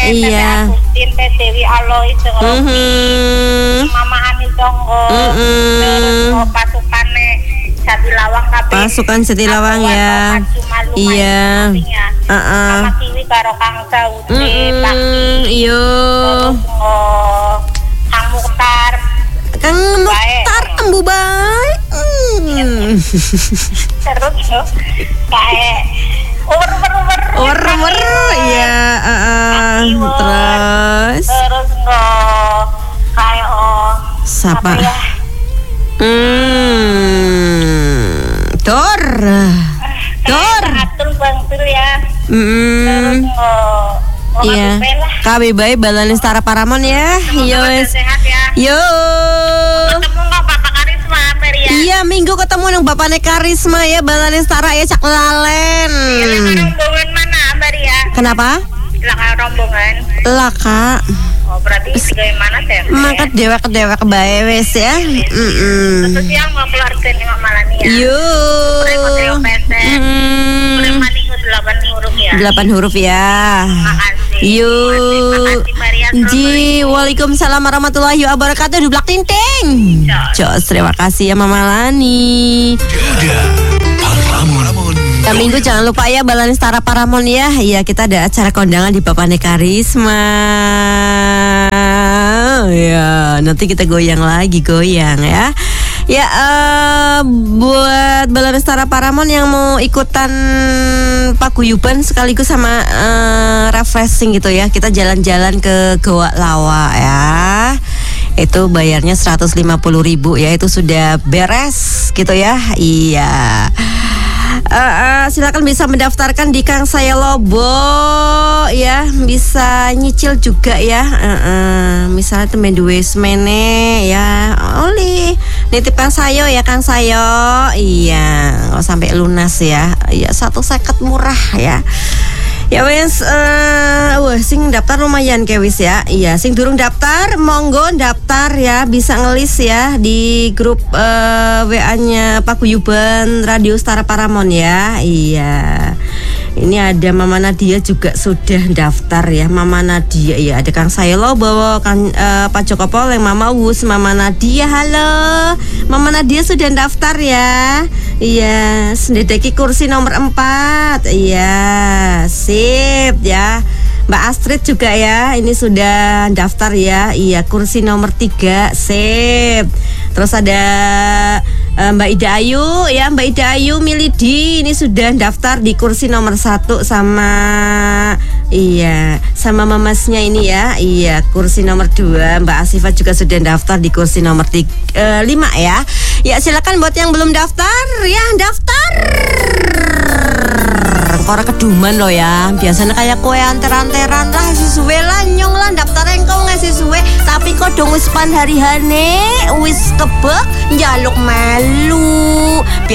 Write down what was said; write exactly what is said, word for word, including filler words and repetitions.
iya. Agustin, Teh Dewi Alois, Mhm. Mama Ani Tonggo, Mhm. terus oh, pasukane Jatilawang kabeh. Pasukan Jatilawang ya. Iya. Heeh. Mama Kiwi karo Kang Saude, Pak Mhm. Iyo. terus oh, Kang Mukhtar. Kang Mukhtar embu bae. Hmm. Terus yo kayak ur-ur-ur. Ur-ur iya, heeh. Terus Terus nggak kayak oh siapa? apa ya? Hmm. Dor. Dor. Atur Bang Tur ya. Hmm. Terus nggak Iya. K B bae Balan Lestari Paramon ya. Yo wes. Sehat ya. Yo. Ketemu nggak Bapak Karisma Feria? Iya, minggu ketemu nang bapaknya Karisma ya, Balan Lestari ya cak lalen. Iya, rombongan mana Mbak Ria? Kenapa? Laka rombongan. Lah, Kak. Oh, berarti tiga mana teh? Mangkat dewek-dewek bae wes ya. Heeh. Terus yang mau keluar ke Nima Malani ya. Yo. Trio P S M. Udah Hmm. paling delapan huruf ya. Delapan huruf ya. Makasih. Yo. Makasih Maria. Ji, waalaikumsalam warahmatullahi wabarakatuh. Di belak tinting. Jos, terima kasih ya Mama Lani. Ya, minggu jangan lupa ya Balan Lestari Paramon ya. Iya, kita ada acara kondangan di Bapaknya Karisma. Ya, nanti kita goyang lagi, goyang ya. Ya, eh, buat Balan Lestari Paramon yang mau ikutan paguyuban sekaligus sama eh, refreshing gitu ya. Kita jalan-jalan ke Goa Lawa ya. Itu bayarnya seratus lima puluh ribu ya. Itu sudah beres gitu ya. Iya. Uh, uh, silakan bisa mendaftarkan di Kang Saya Lobo ya, bisa nyicil juga ya. Uh, uh, misalnya temen duwe semene ya, oli nitip Kang Sayo ya, Kang Sayo. Iya, nggak sampai lunas ya. Iya, satu seket murah ya. Ya wes, uh, wah sing daftar lumayan kewis ya. Iya, sing durung daftar, monggo daftar ya, bisa ngelis ya di grup uh, W A-nya Paguyuban Radio Lestari Paramon ya. Iya. Ini ada Mama Nadia juga sudah daftar ya, Mama Nadia ya. Ada Kang Saylo bawa kan uh, Pak Joko Poleng, Mama Wus, Mama Nadia. Halo, Mama Nadia sudah daftar ya. Iya, sendedeki kursi nomor empat. Iya, sip ya. Mbak Astrid juga ya, ini sudah daftar ya. Iya, kursi nomor tiga, sip. Terus ada uh, Mbak Ida Ayu ya, Mbak Ida Ayu Milidi ini sudah daftar di kursi nomor satu sama iya sama mamasnya ini ya. Iya, kursi nomor dua. Mbak Asifa juga sudah daftar di kursi nomor tiga, uh, lima ya. Ya silakan buat yang belum daftar ya, daftar. Kora keduman lo ya. Biasanya kayak kue anter-anteran lah, si suwe lah nyong lah daftar engkau ngasih suwe, tapi kok dong wis pan hari hane wis kebek njaluk melu.